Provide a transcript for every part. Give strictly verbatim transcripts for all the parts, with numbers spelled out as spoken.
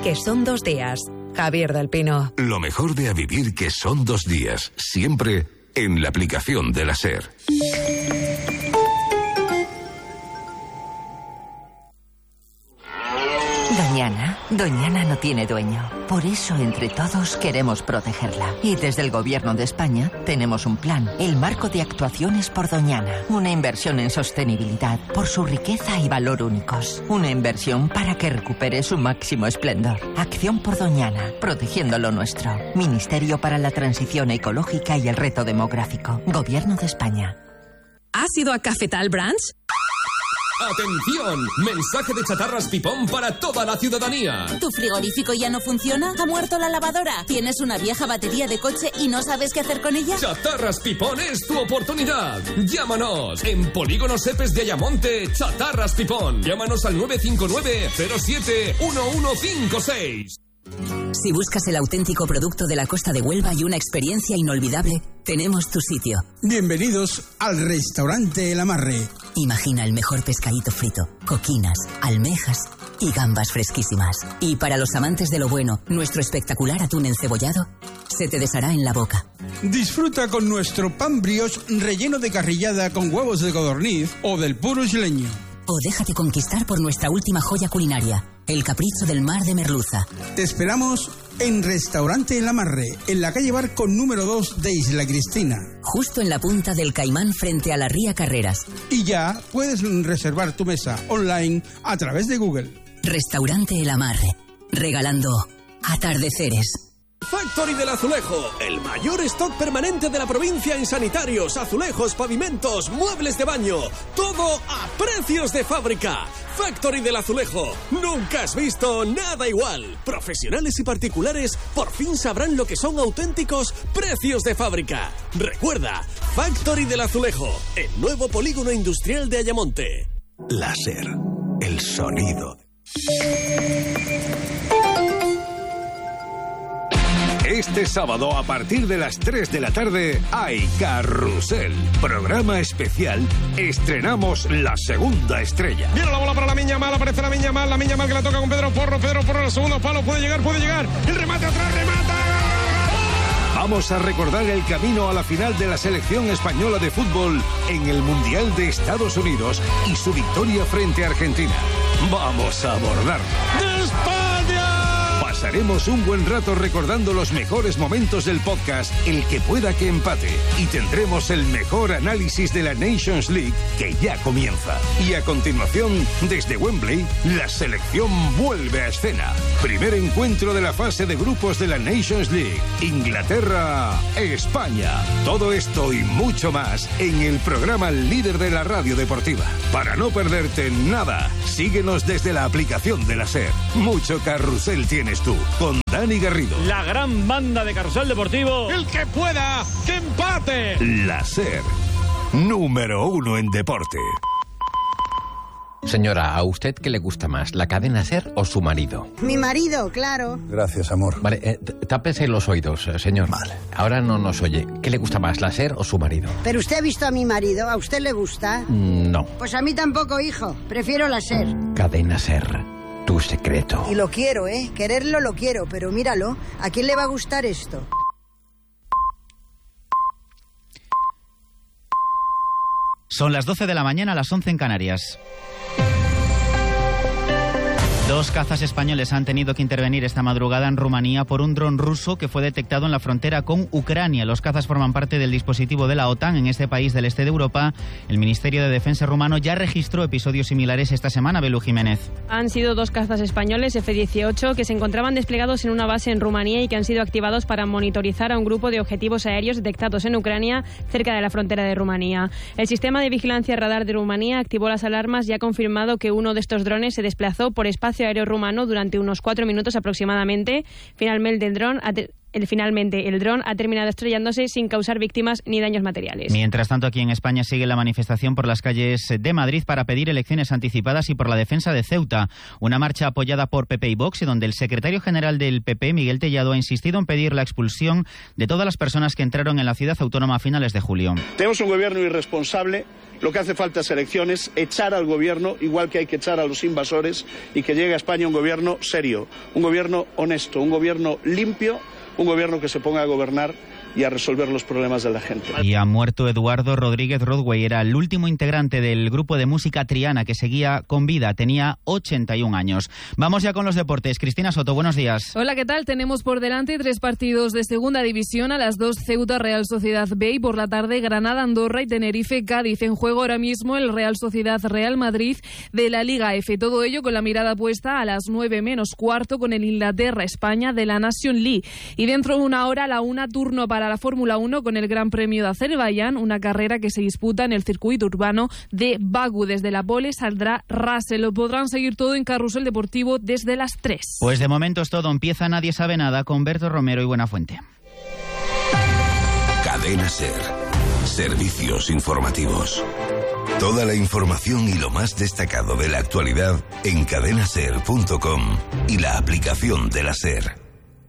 que son dos días. Javier del Pino. Lo mejor de A Vivir que son dos días, siempre en la aplicación de la SER. Doñana, Doñana no tiene dueño. Por eso, entre todos, queremos protegerla. Y desde el Gobierno de España tenemos un plan, el Marco de Actuaciones por Doñana. Una inversión en sostenibilidad por su riqueza y valor únicos. Una inversión para que recupere su máximo esplendor. Acción por Doñana, protegiendo lo nuestro. Ministerio para la Transición Ecológica y el Reto Demográfico. Gobierno de España. ¿Has ido a Cafetal Branch? ¡Atención! Mensaje de Chatarras Pipón para toda la ciudadanía. ¿Tu frigorífico ya no funciona? ¿Ha muerto la lavadora? ¿Tienes una vieja batería de coche y no sabes qué hacer con ella? Chatarras Pipón es tu oportunidad. Llámanos en Polígono Sepes de Ayamonte, Chatarras Pipón. Llámanos al nueve cinco nueve cero siete uno uno cinco seis. Si buscas el auténtico producto de la costa de Huelva y una experiencia inolvidable, tenemos tu sitio. Bienvenidos al restaurante El Amarre. Imagina el mejor pescadito frito, coquinas, almejas y gambas fresquísimas. Y para los amantes de lo bueno, nuestro espectacular atún encebollado se te deshará en la boca. Disfruta con nuestro pan brioche relleno de carrillada con huevos de codorniz o del puro isleño. O déjate conquistar por nuestra última joya culinaria, el capricho del mar de merluza. Te esperamos en Restaurante El Amarre, en la calle Barco número dos de Isla Cristina. Justo en la punta del Caimán frente a la Ría Carreras. Y ya puedes reservar tu mesa online a través de Google. Restaurante El Amarre, regalando atardeceres. Factory del Azulejo, el mayor stock permanente de la provincia en sanitarios, azulejos, pavimentos, muebles de baño, todo a precios de fábrica. Factory del Azulejo, nunca has visto nada igual. Profesionales y particulares por fin sabrán lo que son auténticos precios de fábrica. Recuerda, Factory del Azulejo, el nuevo polígono industrial de Ayamonte. Láser, el sonido. Este sábado, a partir de las tres de la tarde, hay Carrusel. Programa especial. Estrenamos La Segunda Estrella. Viene la bola para la Miña Mal. Aparece la Miña Mal. La Miña Mal que la toca con Pedro Porro. Pedro Porro en el segundo palo. Puede llegar, puede llegar. El remate atrás, remata. Vamos a recordar el camino a la final de la selección española de fútbol en el Mundial de Estados Unidos y su victoria frente a Argentina. Vamos a abordarlo. ¡De España! Pasaremos un buen rato recordando los mejores momentos del podcast El que pueda que empate, y tendremos el mejor análisis de la Nations League que ya comienza. Y a continuación, desde Wembley, la selección vuelve a escena. Primer encuentro de la fase de grupos de la Nations League. Inglaterra, España. Todo esto y mucho más en el programa líder de la radio deportiva. Para no perderte nada, síguenos desde la aplicación de la SER. Mucho carrusel tienes tú, con Dani Garrido. La gran banda de Carrusel Deportivo. El que pueda, que empate. La SER, número uno en deporte. Señora, ¿a usted qué le gusta más, la cadena SER o su marido? Mi marido, claro. Gracias, amor. Vale, eh, tápese los oídos, eh, señor. Vale. Ahora no nos oye. ¿Qué le gusta más, la SER o su marido? Pero usted ha visto a mi marido, ¿a usted le gusta? Mm, no. Pues a mí tampoco, hijo. Prefiero la SER. Cadena SER, tu secreto. Y lo quiero, ¿eh? Quererlo lo quiero, pero míralo. ¿A quién le va a gustar esto? Son las doce de la mañana, las once en Canarias. Dos cazas españoles han tenido que intervenir esta madrugada en Rumanía por un dron ruso que fue detectado en la frontera con Ucrania. Los cazas forman parte del dispositivo de la OTAN en este país del este de Europa. El Ministerio de Defensa rumano ya registró episodios similares esta semana. Belú Jiménez. Han sido dos cazas españoles F dieciocho que se encontraban desplegados en una base en Rumanía y que han sido activados para monitorizar a un grupo de objetivos aéreos detectados en Ucrania cerca de la frontera de Rumanía. El sistema de vigilancia radar de Rumanía activó las alarmas y ha confirmado que uno de estos drones se desplazó por espacio aéreo rumano durante unos cuatro minutos aproximadamente. Finalmente el dron El, finalmente, el dron ha terminado estrellándose sin causar víctimas ni daños materiales. Mientras tanto, aquí en España sigue la manifestación por las calles de Madrid para pedir elecciones anticipadas y por la defensa de Ceuta. Una marcha apoyada por P P y Vox y donde el secretario general del P P, Miguel Tellado, ha insistido en pedir la expulsión de todas las personas que entraron en la ciudad autónoma a finales de julio. Tenemos un gobierno irresponsable. Lo que hace falta es elecciones, echar al gobierno, igual que hay que echar a los invasores, y que llegue a España un gobierno serio, un gobierno honesto, un gobierno limpio, un gobierno que se ponga a gobernar y a resolver los problemas de la gente. Y ha muerto Eduardo Rodríguez Rodway, era el último integrante del grupo de música Triana que seguía con vida, tenía ochenta y un años. Vamos ya con los deportes. Cristina Soto, buenos días. Hola, ¿qué tal? Tenemos por delante tres partidos de segunda división, a las dos Ceuta Real Sociedad B y por la tarde Granada, Andorra y Tenerife Cádiz. En juego ahora mismo el Real Sociedad Real Madrid de la Liga F. Todo ello con la mirada puesta a las nueve menos cuarto con el Inglaterra España de la Nation League. Y dentro de una hora la una turno para la Fórmula uno con el Gran Premio de Azerbaiyán, una carrera que se disputa en el circuito urbano de Bakú. Desde la pole saldrá Russell. Lo podrán seguir todo en Carrusel Deportivo desde las tres. Pues de momento es todo. Empieza Nadie Sabe Nada con Berto Romero y Buenafuente. Cadena SER. Servicios informativos. Toda la información y lo más destacado de la actualidad en cadena ser punto com y la aplicación de la SER.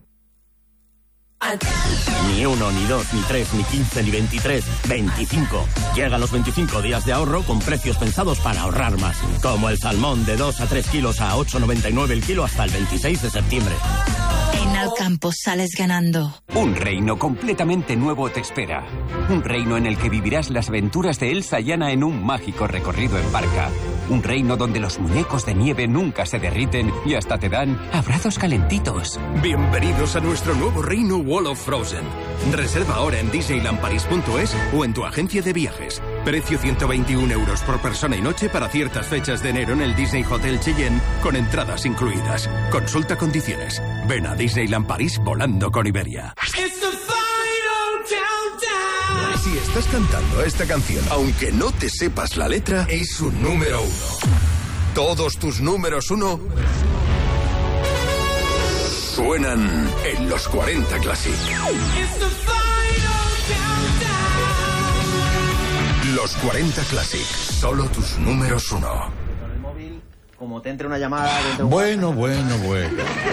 Ni uno, ni dos, ni tres, ni quince, ni veintitrés, veinticinco. Llegan los veinticinco días de ahorro con precios pensados para ahorrar más. Como el salmón de dos a tres kilos a ocho noventa y nueve el kilo hasta el veintiséis de septiembre. En Alcampo sales ganando. Un reino completamente nuevo te espera. Un reino en el que vivirás las aventuras de Elsa y Anna en un mágico recorrido en barca. Un reino donde los muñecos de nieve nunca se derriten y hasta te dan abrazos calentitos. Bienvenidos a nuestro nuevo reino Wall of Frozen. Reserva ahora en disneyland paris punto es o en tu agencia de viajes. Precio ciento veintiún euros por persona y noche para ciertas fechas de enero en el Disney Hotel Cheyenne con entradas incluidas. Consulta condiciones. Ven a Disneyland París volando con Iberia. Si estás cantando esta canción, aunque no te sepas la letra, es un número uno. Todos tus números uno suenan en los cuarenta Classic. Los cuarenta Classic, solo tus números uno. Como te entre una llamada... Bueno, bueno, bueno.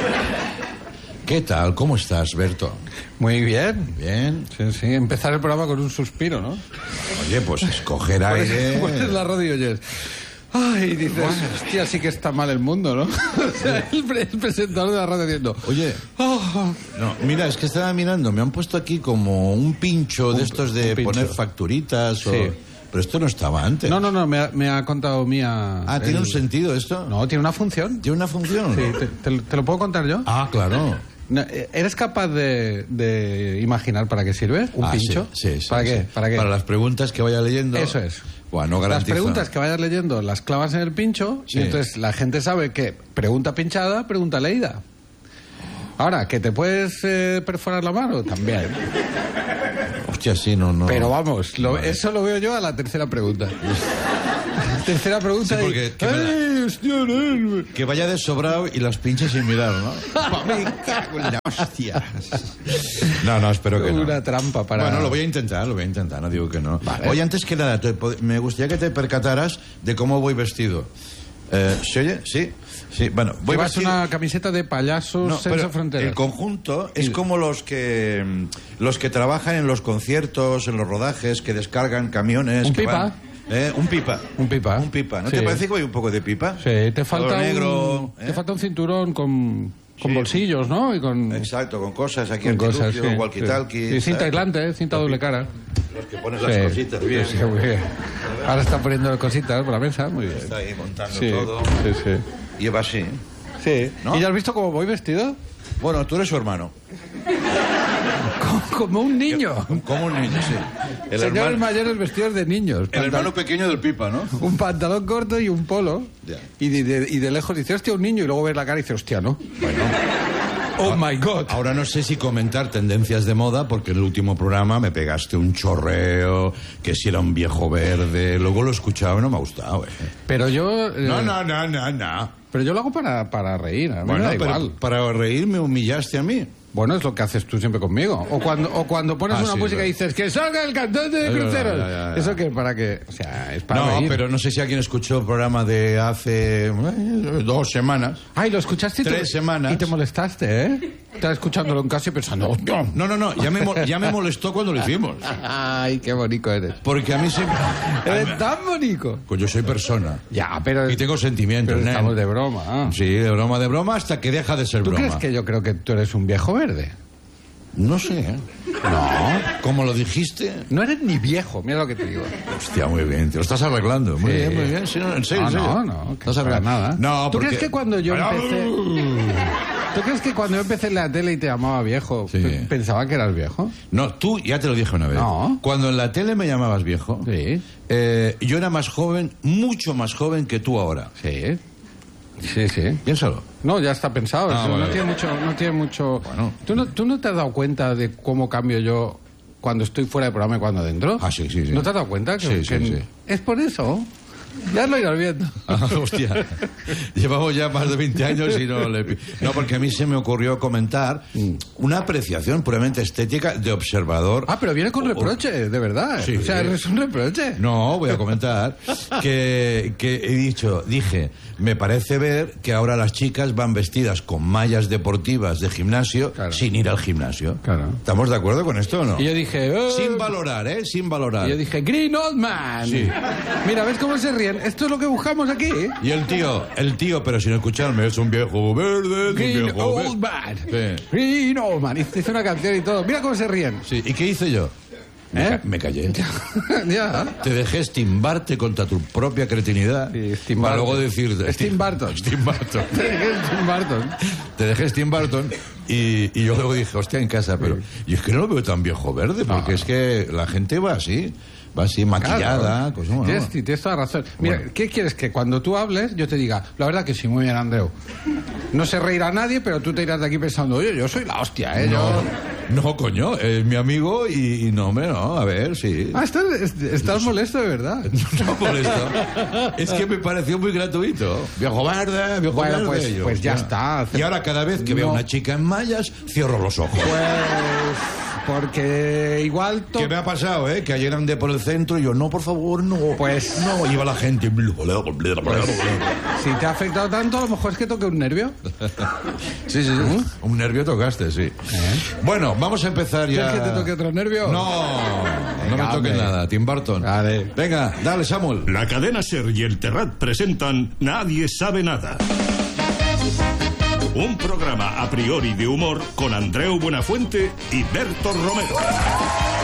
¿Qué tal? ¿Cómo estás, Berto? Muy bien. Bien. Sí, sí. Empezar el programa con un suspiro, ¿no? Oye, pues escoger aire... Pones la radio y oyes... Ay, dices, bueno, hostia, sí que está mal el mundo, ¿no? O sea, el, pre el presentador de la radio diciendo... Oye, oh. no, mira, es que estaba mirando, me han puesto aquí como un pincho un, de estos de poner facturitas o... Sí. Pero esto no estaba antes. No, no, no, me ha, me ha contado Mía... Ah, ¿tiene el... un sentido esto? No, tiene una función. ¿Tiene una función? Sí, te, te, ¿te lo puedo contar yo? Ah, claro. No, ¿eres capaz de, de imaginar para qué sirve un ah, pincho? Sí, sí, ¿Para sí, qué? Sí. ¿Para qué? Para las preguntas que vaya leyendo. Eso es. Bueno, las preguntas que vayas leyendo las clavas en el pincho sí. Y entonces la gente sabe que pregunta pinchada, pregunta leída. Ahora, ¿que te puedes eh, perforar la mano? También. Hostia, sí, no, no. Pero vamos, lo, vale. Eso lo veo yo a la tercera pregunta. Tercera pregunta sí, porque, y... que, ¡Ay, hostia, que vaya de sobrado y las pinches sin mirar, ¿no? Me cago en la hostia. No, no, espero que no. Una trampa para... Bueno, lo voy a intentar, lo voy a intentar, no digo que no. Vale. Oye, antes que nada, te, me gustaría que te percataras de cómo voy vestido. Eh, ¿Se oye? Sí. Sí, bueno, voy a hacer una camiseta de payasos no, senza fronteras. El conjunto es sí. como los que los que trabajan en los conciertos, en los rodajes, que descargan camiones. Un que pipa. Van, ¿eh? Un pipa. Un pipa. Un pipa. ¿No sí. te parece que voy un poco de pipa? Sí, te falta negro. Un, ¿eh? Te falta un cinturón con, con sí. bolsillos, ¿no? Y con... Exacto, con cosas aquí, con cosas, sí, walkie-talkie. Sí. Y cinta aislante, ¿eh? Cinta doble cara. Los que pones sí. las cositas, bien. Sí, muy bien. Ahora está poniendo cositas por la mesa, muy bien. Está ahí montando sí. todo. Sí, sí. Y va así. Sí. ¿No? ¿Y ya has visto cómo voy vestido? Bueno, tú eres su hermano. Como, como un niño. Como un niño, sí. El Señores hermano... mayores vestidos de niños. El Pantal... hermano pequeño del pipa, ¿no? Un pantalón corto y un polo. Ya. Y, de, de, y de lejos dice, hostia, un niño. Y luego ves la cara y dice, hostia, ¿no? Bueno. Oh my God. Ahora no sé si comentar tendencias de moda, porque en el último programa me pegaste un chorreo, que si era un viejo verde. Luego lo he escuchado y no me ha gustado, eh. Pero yo... Eh... No, no, no, no, no. Pero yo lo hago para, para reír, a mí bueno, me da pero igual. Para reír me humillaste a mí. Bueno, es lo que haces tú siempre conmigo. O cuando, o cuando pones Ah, una sí, música claro. y dices que salga el cantante de Es verdad, cruceros. ya, ya, ya. Eso que para que, o sea, es para No, reír. pero no sé si alguien escuchó el programa de hace eh, dos semanas. Ay, lo escuchaste y Tres te, semanas. y te molestaste, ¿eh? Estás escuchándolo en casa y pensando, no, No, no, no, ya me, mo- ya me molestó cuando lo hicimos. Ay, qué bonito eres. Porque a mí siempre... Eres tan bonito. Pues yo soy persona. Ya, pero... Y tengo sentimientos, pero nen. estamos de broma. ¿Ah? Sí, de broma, de broma, hasta que deja de ser ¿Tú broma. crees que yo creo que tú eres un viejo verde? No sé, ¿eh? No. Como lo dijiste... No eres ni viejo, mira lo que te digo. Hostia, muy bien, te lo estás arreglando. Muy Sí. bien, muy bien. Sí, no, en serio, No, en serio. no, no, que Estás para arreglando. nada. No, ¿Tú porque... crees que cuando yo empecé... ¿Tú crees que cuando yo empecé en la tele y te llamaba viejo, Sí. pe- pensaba que eras viejo? No, tú ya te lo dije una vez. No. Cuando en la tele me llamabas viejo, Sí. eh, yo era más joven, mucho más joven que tú ahora. Sí. Sí, sí. Piénsalo. No, ya está pensado. Ah, Eso vale. no tiene mucho... No tiene mucho... Bueno. ¿Tú, no, ¿Tú no te has dado cuenta de cómo cambio yo cuando estoy fuera del programa y cuando dentro? Ah, sí, sí, sí. ¿No te has dado cuenta? Que, Sí, sí, que sí. Es por eso. Ya lo irás viendo. Ah, hostia. Llevamos ya más de veinte años y no le... pi- No, porque a mí se me ocurrió comentar una apreciación puramente estética de observador. Ah, pero viene con reproche, de verdad. Sí. O sea, es un reproche. No, voy a comentar que, que he dicho, dije, me parece ver que ahora las chicas van vestidas con mallas deportivas de gimnasio Claro. sin ir al gimnasio. Claro. ¿Estamos de acuerdo con esto o no? Y yo dije... "Eh". Sin valorar, ¿eh? Sin valorar. Y yo dije, Green Old Man. Sí. Mira, ¿ves cómo se ríen? Esto es lo que buscamos aquí. Y el tío, el tío, pero sin escucharme, es un viejo verde, es un Green viejo Old verde. Man. Sí. Green Old Man. Hice una canción y todo. Mira cómo se ríen. Sí, ¿y qué hice yo? Me, ¿Eh? ca- me callé. Ya. Te dejé estimbarte contra tu propia cretinidad Sí, Steve para Barton. luego decirte... Steve Barton. Steve Barton. Tim Burton. Te dejé Steve Barton y, y yo luego dije, hostia, en casa, pero... Y es que no lo veo tan viejo verde, porque No. es que la gente va así, va así maquillada, Claro. pues, bueno, Tienes, tienes toda razón. Mira, Bueno. ¿qué quieres? Que cuando tú hables yo te diga, la verdad que sí, muy bien, Andreu. No se reirá nadie, pero tú te irás de aquí pensando, oye, yo soy la hostia, ¿eh? Yo... No, no, coño, es mi amigo y, y no, hombre, no, a ver, sí. Ah, estás, est- estás molesto de verdad. No molesto. Es que me pareció muy gratuito. Viejo verde, viejo Bueno, verde. pues- Yo, pues ya hostia. está. Y ahora cada vez que veo a No. una chica en mallas, cierro los ojos. Pues porque igual... to- ¿Qué me ha pasado, eh? Que ayer andé por el centro y yo, no, por favor, no. Pues- No, iba la gente. Si te ha afectado tanto, a lo mejor es que toque un nervio. Sí, sí, sí. Un nervio tocaste, sí. Bueno, vamos a empezar ya. ¿Quieres que te toque otro nervio? No, no me Venga, toques hombre. nada, Tim Burton. Vale. Venga, dale, Samuel. La cadena SER y el Terrat presentan Nadie sabe nada. Un programa a priori de humor con Andreu Buenafuente y Berto Romero.